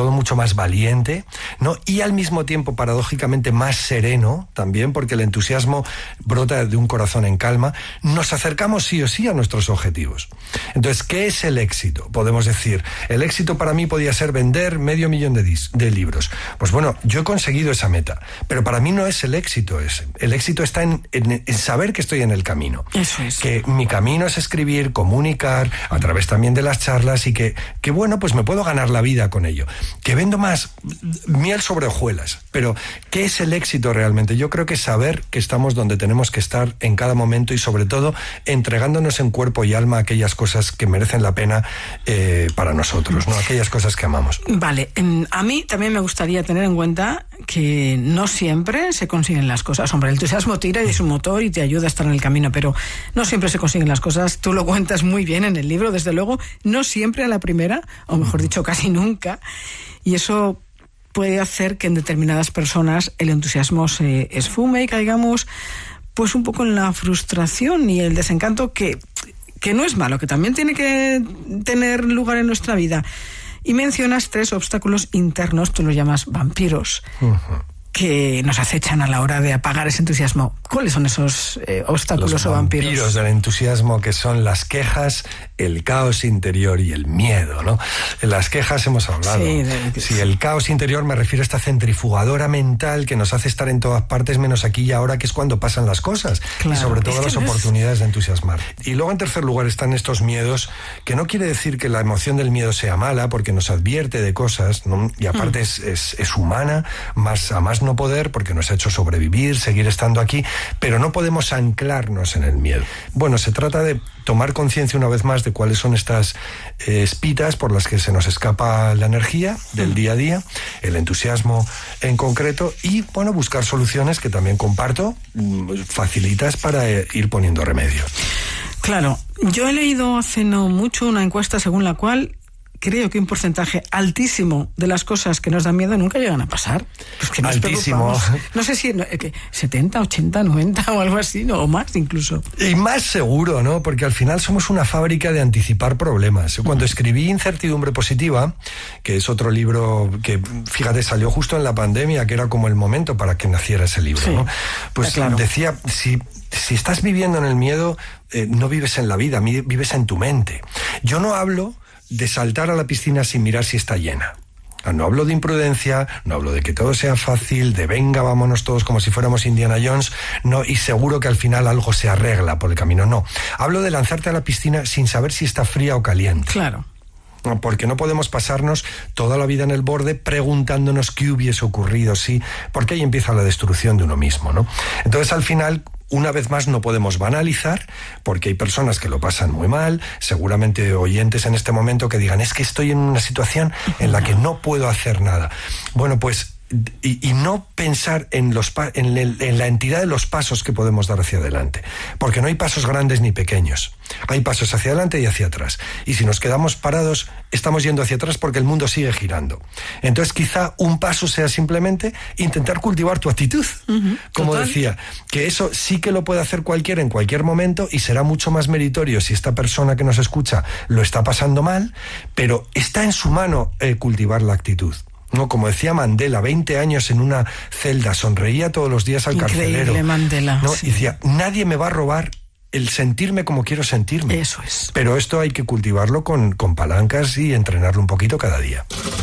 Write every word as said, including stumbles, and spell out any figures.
todo mucho más valiente, ¿no? Y al mismo tiempo, paradójicamente, más sereno también, porque el entusiasmo brota de un corazón en calma. Nos acercamos sí o sí a nuestros objetivos. Entonces, ¿qué es el éxito? Podemos decir, el éxito para mí podía ser vender medio millón de, dis- de libros. Pues bueno, yo he conseguido esa meta, pero para mí no es el éxito ese. El éxito está en, en, en saber que estoy en el camino. Eso es. Que mi camino es escribir, comunicar, a través también de las charlas, y que, que bueno, pues me puedo ganar la vida con ello. Que vendo más miel sobre hojuelas. Pero, ¿qué es el éxito realmente? Yo creo que saber que estamos donde tenemos que estar en cada momento y, sobre todo, entregándonos en cuerpo y alma a aquellas cosas que merecen la pena eh, para nosotros, ¿no? Aquellas cosas que amamos. Vale, a mí también me gustaría tener en cuenta que no siempre se consiguen las cosas. Hombre, el entusiasmo tira y es un motor y te ayuda a estar en el camino, pero no siempre se consiguen las cosas. Tú lo cuentas muy bien en el libro, desde luego, no siempre a la primera, o mejor dicho, casi nunca, y eso puede hacer que en determinadas personas el entusiasmo se esfume y caigamos pues un poco en la frustración y el desencanto, que, que no es malo, que también tiene que tener lugar en nuestra vida. Y mencionas tres obstáculos internos, tú los llamas vampiros, uh-huh, que nos acechan a la hora de apagar ese entusiasmo. ¿Cuáles son esos eh, obstáculos los o vampiros? Los vampiros del entusiasmo, que son las quejas, el caos interior y el miedo, ¿no? En las quejas hemos hablado. Sí, de... sí, el caos interior me refiero a esta centrifugadora mental que nos hace estar en todas partes menos aquí y ahora, que es cuando pasan las cosas. Claro, y sobre todo es que las no oportunidades es... de entusiasmar. Y luego, en tercer lugar, están estos miedos, que no quiere decir que la emoción del miedo sea mala, porque nos advierte de cosas, ¿no? Y aparte mm. es, es, es humana, más a más no poder, porque nos ha hecho sobrevivir, seguir estando aquí, pero no podemos anclarnos en el miedo. Bueno, se trata de tomar conciencia una vez más de cuáles son estas eh, espitas por las que se nos escapa la energía del día a día, el entusiasmo en concreto, y bueno, buscar soluciones que también comparto, facilitas para eh, ir poniendo remedio. Claro, yo he leído hace no mucho una encuesta según la cual creo que un porcentaje altísimo de las cosas que nos dan miedo nunca llegan a pasar. Pues que nos altísimo. No sé si setenta, ochenta, noventa o algo así, ¿no? O más incluso. Y más seguro, ¿no? Porque al final somos una fábrica de anticipar problemas. Cuando escribí Incertidumbre Positiva, que es otro libro que, fíjate, salió justo en la pandemia, que era como el momento para que naciera ese libro, sí, ¿no? Pues claro, decía, si... Si estás viviendo en el miedo, eh, no vives en la vida, vives en tu mente. Yo no hablo de saltar a la piscina sin mirar si está llena. No hablo de imprudencia, no hablo de que todo sea fácil, de venga, vámonos todos como si fuéramos Indiana Jones, no, y seguro que al final algo se arregla por el camino. No, hablo de lanzarte a la piscina sin saber si está fría o caliente. Claro. Porque no podemos pasarnos toda la vida en el borde preguntándonos qué hubiese ocurrido, sí, porque ahí empieza la destrucción de uno mismo, ¿no? Entonces, al final, una vez más, no podemos banalizar, porque hay personas que lo pasan muy mal, seguramente oyentes en este momento que digan, es que estoy en una situación en la que no puedo hacer nada. Bueno, pues, y, y no pensar en, los pa- en, el, en la entidad de los pasos que podemos dar hacia adelante, porque no hay pasos grandes ni pequeños. Hay pasos hacia adelante y hacia atrás. Y si nos quedamos parados, estamos yendo hacia atrás porque el mundo sigue girando. Entonces, quizá un paso sea simplemente intentar cultivar tu actitud. Uh-huh, como total. Decía, que eso sí que lo puede hacer cualquiera en cualquier momento, y será mucho más meritorio si esta persona que nos escucha lo está pasando mal, pero está en su mano eh, cultivar la actitud. No, como decía Mandela, veinte años en una celda, sonreía todos los días al Increíble, carcelero. Mandela. ¿No? Sí. Y decía, nadie me va a robar el sentirme como quiero sentirme. Eso es. Pero esto hay que cultivarlo con, con palancas y entrenarlo un poquito cada día.